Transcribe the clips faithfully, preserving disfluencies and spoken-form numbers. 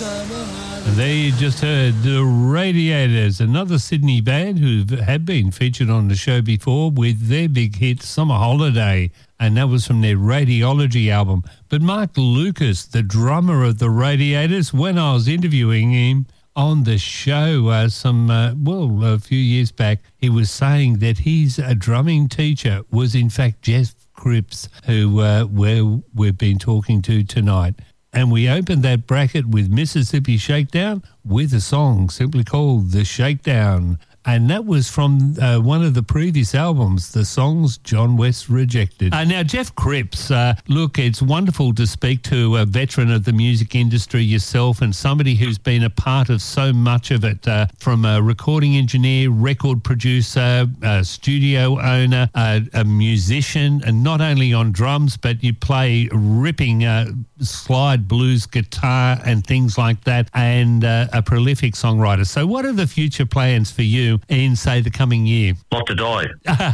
And there you just heard the Radiators, another Sydney band who have been featured on the show before with their big hit Summer Holiday, and that was from their Radiology album. But Mark Lucas, the drummer of the Radiators, when I was interviewing him on the show uh, some, uh, well, a few years back, he was saying that his uh, drumming teacher was in fact Jeff Cripps, who uh, we're, we've been talking to tonight. And we opened that bracket with Mississippi Shakedown with a song simply called The Shakedown. And that was from uh, one of the previous albums, the songs John West rejected. Uh, now, Jeff Cripps, uh, look, it's wonderful to speak to a veteran of the music industry yourself and somebody who's been a part of so much of it, uh, from a recording engineer, record producer, a studio owner, uh, a musician, and not only on drums, but you play ripping uh, slide blues guitar and things like that, and uh, a prolific songwriter. So what are the future plans for you in, say, the coming year? Not to die.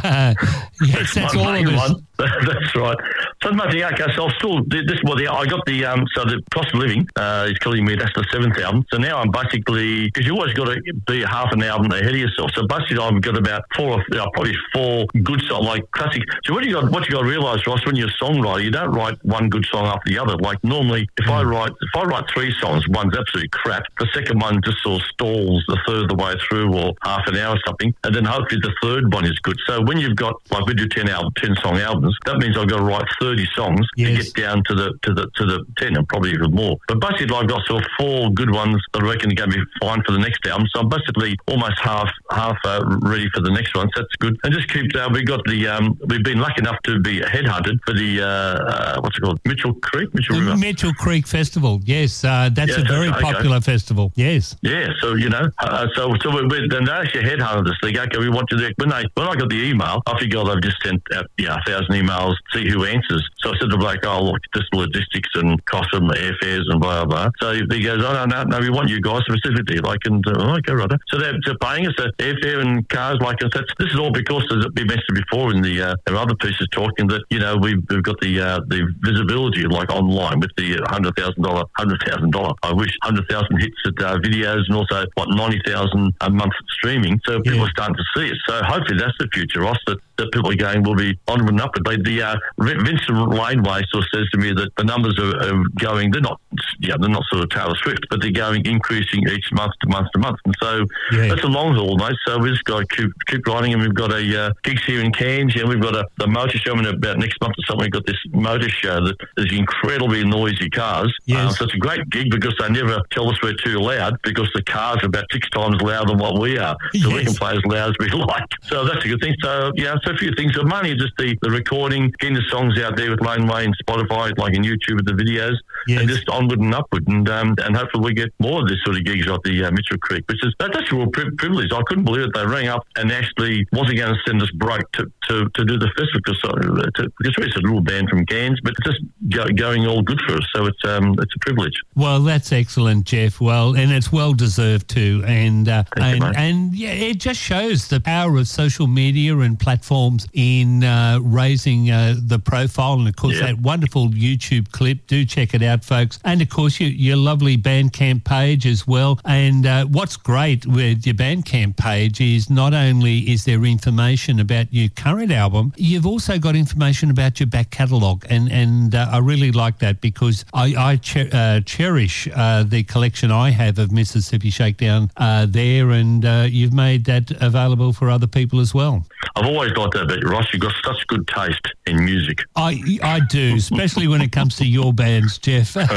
Yes, that's all of us. That's right. So nothing. Okay, so I'll still this. Well, the, I got the um. So the cost of living uh, is killing me. That's the seventh album. So now I'm basically, because you always got to be half an album ahead of yourself. So basically, I've got about four, you know, probably four good songs, like classic. So what you got? What you got to realise, Ross, when you're a songwriter, you don't write one good song after the other. Like normally, if mm. I write if I write three songs, one's absolutely crap. The second one just sort of stalls the third the way through, or half an hour or something, and then hopefully the third one is good. So when you've got, like, we do ten album, ten song albums. That means I've got to write thirty songs yes. to get down to the to the to the ten, and probably even more. But basically, I've got sort of four good ones that I reckon are going to be fine for the next album. So I'm basically almost half half uh, ready for the next one. So that's good. And just keep. Uh, we got the. Um, we've been lucky enough to be headhunted for the uh, uh, what's it called? Mitchell Creek, Mitchell the River. Mitchell Creek Festival. Yes, uh, that's yes, a very okay. popular festival. Yes. Yeah. So you know, uh, so so we, we, then they actually headhunted us. They go, okay, we want you there. When they when I got the email, I figured they've just sent out yeah a thousand emails. See who answers. So I said to the bloke, oh, look, just logistics and cost of airfares and blah, blah, blah. So he goes, oh, no, no, no, we want you guys specifically. Like, and, uh, oh, okay, right. So they're, they're paying us uh, airfare and cars. Like, and that's, this is all because, as we mentioned before in the uh, there are other pieces talking that, you know, we've, we've got the uh, the visibility, like, online with the one hundred thousand dollars, one hundred thousand dollars, I wish, one hundred thousand hits at uh, videos, and also, what, ninety thousand a month streaming. So people yeah. are starting to see it. So hopefully that's the future, Ross, that, that people are going will be onward and upward. They, the uh, Vincent Laneway sort of says to me that the numbers are, are going, they're not, yeah, they're not sort of Taylor Swift, but they're going, increasing each month to month to month. And so yeah. that's a long haul, mate. So we just got to keep, keep riding, and we've got a uh, gigs here in Cairns, and we've got a the motor show, and about next month or something, we've got this motor show that is incredibly noisy cars. Yes. Um, so it's a great gig because they never tell us we're too loud, because the cars are about six times louder than what we are. So yes. we can play as loud as we like. So that's a good thing. So, yeah, so a few things. So money, just the, the recording, getting the songs out there with Laneway and Spotify, like in YouTube with the videos, yes. and just onward and upward. And um, and hopefully we get more of this sort of gigs like the uh, Mitchell Creek, which is, that, that's a real pri- privilege. I couldn't believe it. They rang up and actually wasn't going to send us break to, to, to do the festival, because, uh, to, because we're a little band from Cairns, but it's just go, going all good for us. So it's um it's a privilege. Well, that's excellent, Jeff. Well, and it's well deserved too. And uh, and, you, and yeah, it just shows the power of social media and platforms in uh, raising uh, the profile. And of course, yeah. that wonderful YouTube clip. Do check it out, folks. And of course, your, your lovely Bandcamp page as well. And uh, what's great with your Bandcamp page is not only is there information about your current album, you've also got information about your back catalogue. And and uh, I really like that, because I, I cher- uh, cherish uh, the collection I have of Mississippi Shakedown uh, there, and uh, you've made that available for other people as well. I've always liked that about you, Ross. You've got such good taste in music. I I do, especially when it comes to your bands, Jeff. oh,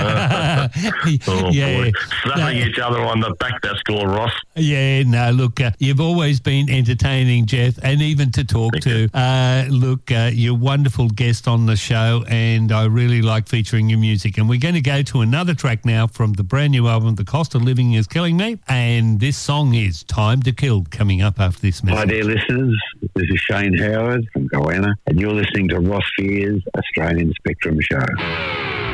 yeah. boy. Slapping uh, each other on the back, that's cool, Ross. Yeah, no, look, uh, you've always been entertaining, Jeff, and even to talk Thank to. Uh, look, uh, you're a wonderful guest on the show, and I really like featuring your music. And we're going to go to another track now from the brand new album, The Cost of Living Is Killing Me, and this song is Time to Kill, coming up after this message. Hi, dear listeners. This is Shane Howard from Goanna, and you're listening to Ross Fear's Australian Spectrum Show.